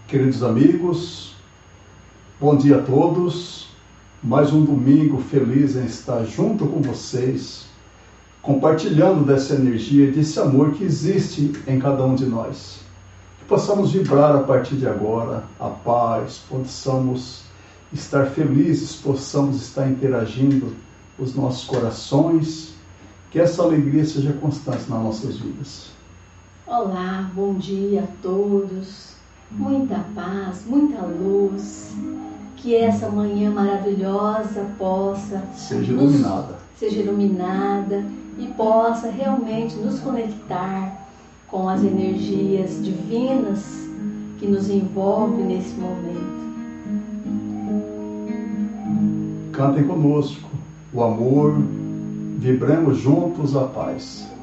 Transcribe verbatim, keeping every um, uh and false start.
Queridos amigos, bom dia a todos. Mais um domingo feliz em estar junto com vocês, compartilhando dessa energia, desse amor que existe em cada um de nós. Que possamos vibrar a partir de agora a paz, possamos estar felizes, possamos estar interagindo os nossos corações, que essa alegria seja constante nas nossas vidas. Olá, bom dia a todos. Muita paz, muita luz, que essa manhã maravilhosa possa seja iluminada, nos, seja iluminada e possa realmente nos conectar com as energias divinas que nos envolvem nesse momento. Cantem conosco o amor, vibremos juntos a paz.